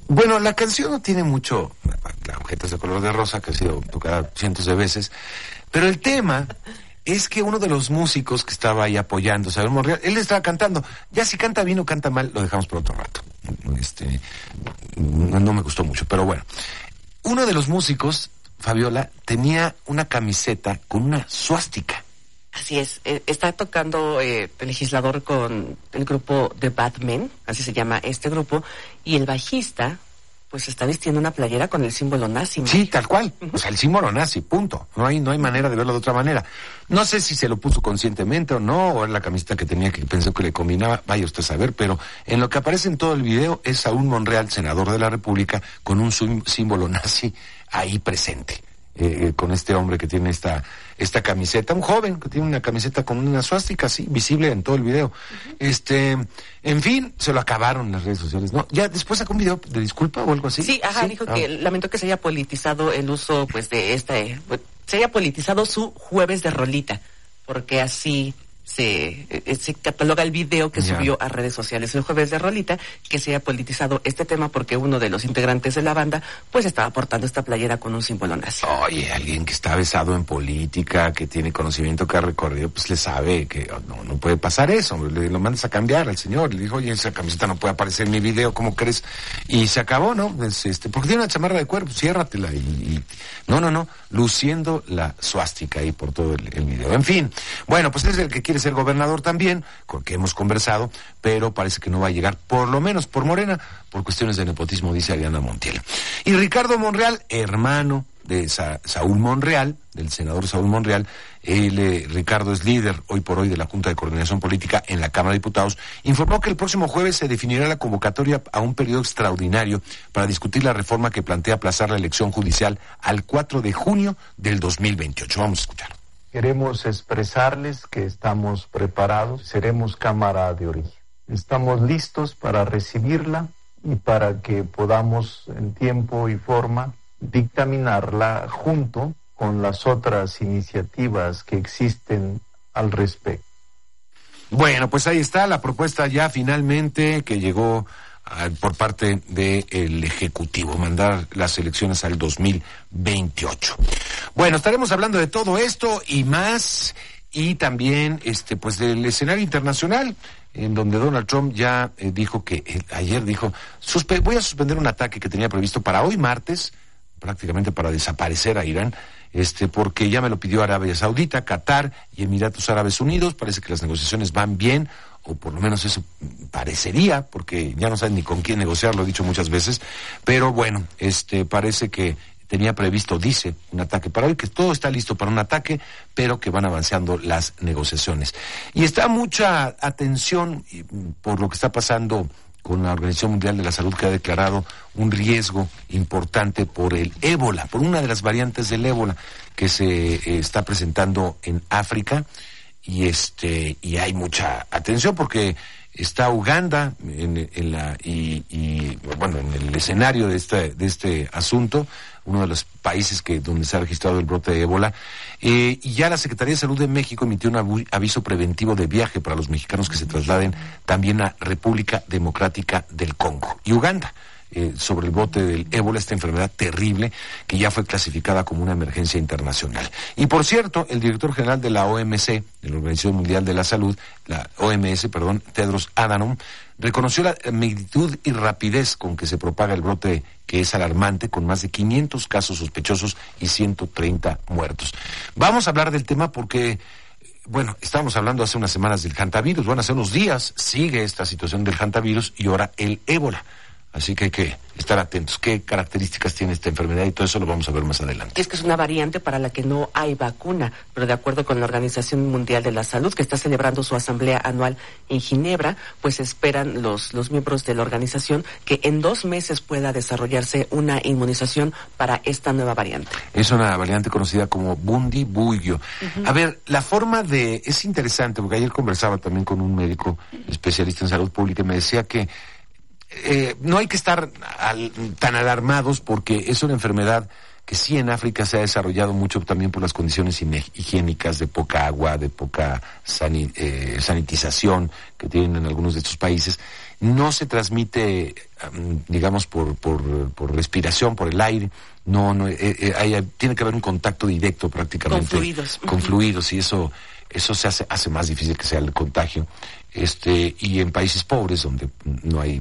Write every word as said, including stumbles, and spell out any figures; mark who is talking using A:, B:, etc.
A: Bueno, la canción no tiene mucho, la Objetos de Color de Rosa, que ha sido tocada cientos de veces, pero el tema es que uno de los músicos que estaba ahí apoyando, Saúl Monreal, él estaba cantando. Ya si canta bien o canta mal, lo dejamos por otro rato. Este, no, no me gustó mucho, pero bueno. Uno de los músicos, Fabiola, tenía una camiseta con una suástica.
B: Así es, eh, está tocando eh, el legislador con el grupo The Bad Men, así se llama este grupo, y el bajista, pues está vistiendo una playera con el símbolo nazi.
A: Sí, tal cual, uh-huh. O sea, el símbolo nazi, punto. No hay, no hay manera de verlo de otra manera. No sé si se lo puso conscientemente o no, o es la camiseta que tenía que pensó que le combinaba, vaya usted a saber, pero en lo que aparece en todo el video es Saúl Monreal, senador de la República, con un símbolo nazi ahí presente. Eh, con este hombre que tiene esta esta camiseta, un joven que tiene una camiseta con una suástica así, visible en todo el video. Uh-huh. Este, en fin, se lo acabaron las redes sociales, ¿no? Ya después sacó un video de disculpa o algo así.
B: Sí, ajá, ¿sí? Dijo ah. que lamentó que se haya politizado el uso, pues, de este, se haya politizado su jueves de rolita, porque así se, se cataloga el video que yeah. subió a redes sociales el jueves de rolita, que se haya politizado este tema porque uno de los integrantes de la banda pues estaba portando esta playera con un símbolo nazi.
A: Oye, alguien que está besado en política, que tiene conocimiento, que ha recorrido, pues le sabe que oh, no, no puede pasar eso, le lo mandas a cambiar al señor, le dijo, oye, esa camiseta no puede aparecer en mi video, ¿cómo crees? Y se acabó, ¿no? Pues, este, porque tiene una chamarra de cuero, pues, ciérratela y, y no, no, no, luciendo la suástica ahí por todo el, el video. En fin, bueno, pues es el que quiere ser gobernador también, con que hemos conversado, pero parece que no va a llegar, por lo menos por Morena, por cuestiones de nepotismo, dice Ariana Montiel. Y Ricardo Monreal, hermano de Sa- Saúl Monreal, del senador Saúl Monreal, él, eh, Ricardo es líder hoy por hoy de la Junta de Coordinación Política en la Cámara de Diputados, informó que el próximo jueves se definirá la convocatoria a un periodo extraordinario para discutir la reforma que plantea aplazar la elección judicial al cuatro de junio del dos mil veintiocho. Vamos a escuchar.
C: Queremos expresarles que estamos preparados, seremos Cámara de Origen. Estamos listos para recibirla y para que podamos en tiempo y forma dictaminarla junto con las otras iniciativas que existen al respecto.
A: Bueno, pues ahí está la propuesta ya finalmente que llegó a, por parte del Ejecutivo, mandar las elecciones al dos mil veintiocho. Bueno, estaremos hablando de todo esto y más, y también este pues del escenario internacional, en donde Donald Trump ya eh, dijo que, eh, ayer dijo, suspe- voy a suspender un ataque que tenía previsto para hoy martes, prácticamente para desaparecer a Irán, este porque ya me lo pidió Arabia Saudita, Qatar y Emiratos Árabes Unidos. Parece que las negociaciones van bien, o por lo menos eso parecería, porque ya no saben ni con quién negociar, lo he dicho muchas veces, pero bueno, este parece que tenía previsto, dice, un ataque para hoy, que todo está listo para un ataque, pero que van avanzando las negociaciones. Y está mucha atención por lo que está pasando con la Organización Mundial de la Salud, que ha declarado un riesgo importante por el ébola, por una de las variantes del ébola que se eh, está presentando en África, y este y hay mucha atención porque está Uganda en, en la y, y bueno en el escenario de este de este asunto, uno de los países que donde se ha registrado el brote de ébola, eh, y ya la Secretaría de Salud de México emitió un abu- aviso preventivo de viaje para los mexicanos que se trasladen también a República Democrática del Congo y Uganda, eh, sobre el brote del ébola, esta enfermedad terrible que ya fue clasificada como una emergencia internacional. Y por cierto, el director general de la O M C, de la Organización Mundial de la Salud, la O M S, perdón, Tedros Adhanom, reconoció la magnitud y rapidez con que se propaga el brote, que es alarmante, con más de quinientos casos sospechosos y ciento treinta muertos. Vamos a hablar del tema porque, bueno, estábamos hablando hace unas semanas del hantavirus, bueno, hace unos días sigue esta situación del hantavirus y ahora el ébola. Así que hay que estar atentos. ¿Qué características tiene esta enfermedad? Y todo eso lo vamos a ver más adelante.
B: Es que es una variante para la que no hay vacuna, pero de acuerdo con la Organización Mundial de la Salud, que está celebrando su asamblea anual en Ginebra, pues esperan los, los miembros de la organización que en dos meses pueda desarrollarse una inmunización para esta nueva variante.
A: Es una variante conocida como Bundibugyo. Uh-huh. A ver, la forma de... Es interesante, porque ayer conversaba también con un médico especialista en salud pública y me decía que Eh, no hay que estar al, tan alarmados porque es una enfermedad que sí en África se ha desarrollado mucho también por las condiciones higiénicas de poca agua, de poca sani, eh, sanitización que tienen en algunos de estos países, no se transmite, digamos, por, por, por respiración, por el aire, no, no, eh, eh, hay, tiene que haber un contacto directo prácticamente.
B: Con fluidos.
A: Con fluidos, y eso, eso se hace, hace más difícil que sea el contagio. Este, y en países pobres donde no hay